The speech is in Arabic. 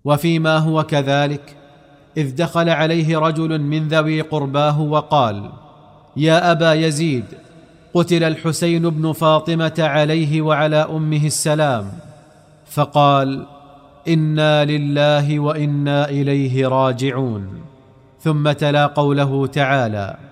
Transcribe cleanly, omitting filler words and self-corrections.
وفيما هو كذلك إذ دخل عليه رجل من ذوي قرباه وقال: يا أبا يزيد، قتل الحسين بن فاطمة عليه وعلى أمه السلام. فقال: إنا لله وإنا إليه راجعون. ثم تلا قوله تعالى: